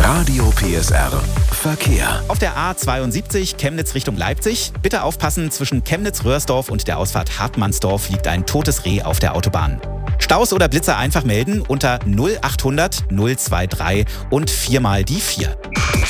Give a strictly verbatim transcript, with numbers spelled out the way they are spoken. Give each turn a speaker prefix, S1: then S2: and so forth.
S1: Radio P S R Verkehr.
S2: Auf der A zweiundsiebzig Chemnitz Richtung Leipzig. Bitte aufpassen, zwischen Chemnitz-Röhrsdorf und der Ausfahrt Hartmannsdorf liegt ein totes Reh auf der Autobahn. Staus oder Blitzer einfach melden unter null achthundert null drei drei und viermal die vier.